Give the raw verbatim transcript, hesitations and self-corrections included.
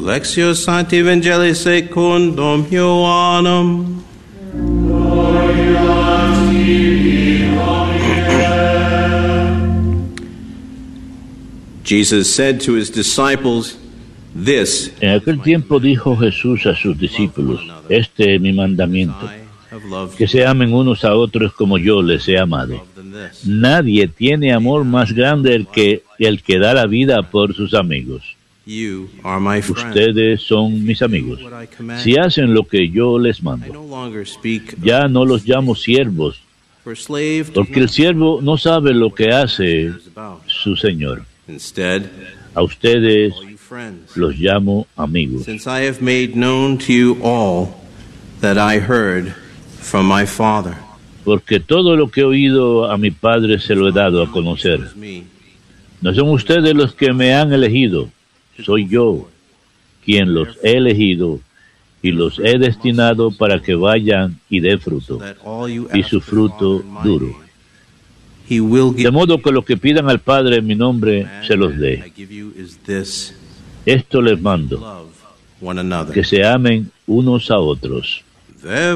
Lectio Sancti Evangelii secundum Ioannem. Jesus said to his disciples, "This." En aquel tiempo dijo Jesús a sus discípulos: Este es mi mandamiento, que se amen unos a otros como yo les he amado. Nadie tiene amor más grande el que el que da la vida por sus amigos. Ustedes son mis amigos, si hacen lo que yo les mando. Ya no los llamo siervos, porque el siervo no sabe lo que hace su señor. A ustedes los llamo amigos. Since I have made known to you all that I heard from my Father. Porque todo lo que he oído a mi Padre se lo he dado a conocer. No son ustedes los que me han elegido, soy yo quien los he elegido y los he destinado para que vayan y den fruto, y su fruto duro. De modo que lo que pidan al Padre en mi nombre se los dé. Esto les mando, que se amen unos a otros.